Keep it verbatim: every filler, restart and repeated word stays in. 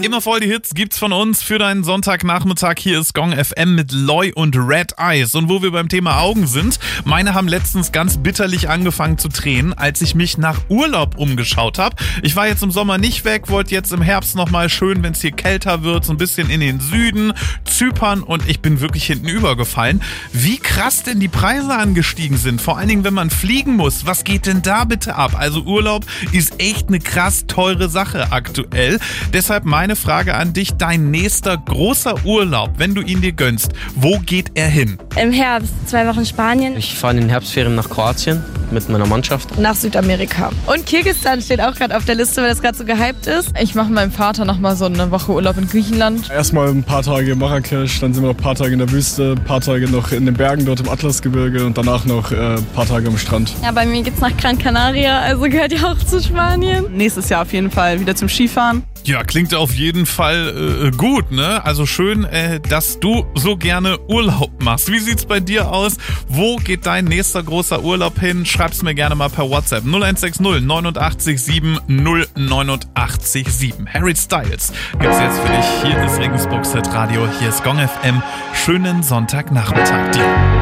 Immer voll die Hits gibt's von uns für deinen Sonntagnachmittag. Hier ist Gong F M mit Loy und Red Eyes. Und wo wir beim Thema Augen sind, meine haben letztens ganz bitterlich angefangen zu tränen, als ich mich nach Urlaub umgeschaut habe. Ich war jetzt im Sommer nicht weg, wollte jetzt im Herbst nochmal schön, wenn es hier kälter wird, so ein bisschen in den Süden, Zypern, und ich bin wirklich hinten übergefallen. Wie krass denn die Preise angestiegen sind, vor allen Dingen, wenn man fliegen muss. Was geht denn da bitte ab? Also Urlaub ist echt eine krass teure Sache aktuell. Deshalb meine Frage an dich, dein nächster großer Urlaub, wenn du ihn dir gönnst, wo geht er hin? Im Herbst, zwei Wochen Spanien. Ich fahre in den Herbstferien nach Kroatien mit meiner Mannschaft. Nach Südamerika. Und Kirgisistan steht auch gerade auf der Liste, weil das gerade so gehypt ist. Ich mache mit meinem Vater noch mal so eine Woche Urlaub in Griechenland. Erstmal ein paar Tage in Marrakesch, dann sind wir noch ein paar Tage in der Wüste, ein paar Tage noch in den Bergen dort im Atlasgebirge und danach noch äh, ein paar Tage am Strand. Ja, bei mir geht's nach Gran Canaria, also gehört ja auch zu Spanien. Nächstes Jahr auf jeden Fall wieder zum Skifahren. Ja, klingt auf jeden Fall äh, gut, ne? Also schön, äh, dass du so gerne Urlaub machst. Wie sieht's bei dir aus? Wo geht dein nächster großer Urlaub hin? Schreib's mir gerne mal per WhatsApp. null eins sechs null neun acht sieben null neun acht sieben. Harry Styles gibt's jetzt für dich. Hier ist Regensburg Hit Radio. Hier ist Gong F M. Schönen Sonntagnachmittag dir.